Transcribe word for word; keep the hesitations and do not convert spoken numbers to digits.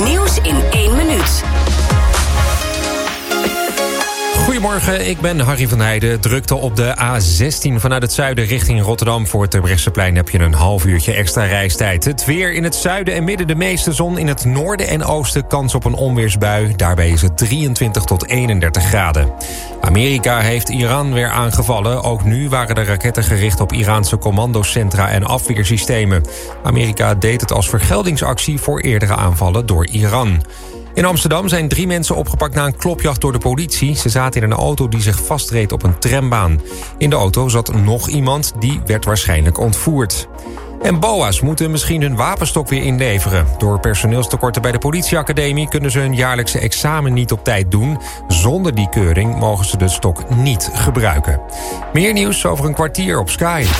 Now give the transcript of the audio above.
nieuws in één minuut. Goedemorgen, ik ben Harry van Heijden. Drukte op de A zestien vanuit het zuiden richting Rotterdam. Voor het Terbrechtseplein heb je een half uurtje extra reistijd. Het weer in het zuiden en midden de meeste zon. In het noorden en oosten kans op een onweersbui. Daarbij is het drieëntwintig tot eenendertig graden. Amerika heeft Iran weer aangevallen. Ook nu waren de raketten gericht op Iraanse commandocentra en afweersystemen. Amerika deed het als vergeldingsactie voor eerdere aanvallen door Iran. In Amsterdam zijn drie mensen opgepakt na een klopjacht door de politie. Ze zaten in een auto die zich vastreed op een trambaan. In de auto zat nog iemand, die werd waarschijnlijk ontvoerd. En B O A's moeten misschien hun wapenstok weer inleveren. Door personeelstekorten bij de politieacademie kunnen ze hun jaarlijkse examen niet op tijd doen. Zonder die keuring mogen ze de stok niet gebruiken. Meer nieuws over een kwartier op Sky.